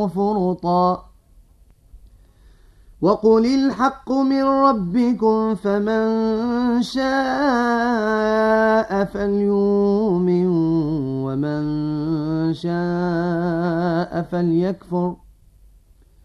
فرطا وقل الحق من ربكم فمن شاء فليؤمن ومن شاء فليكفر